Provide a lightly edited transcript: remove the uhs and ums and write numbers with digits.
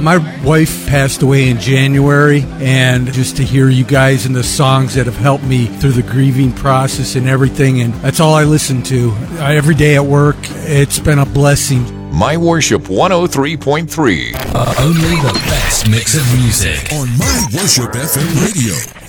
My wife passed away in January, and just to hear you guys and the songs that have helped me through the grieving process and everything, and that's all I listen to. Every day at work, it's been a blessing. My Worship 103.3. Only the best mix of music on My Worship FM Radio.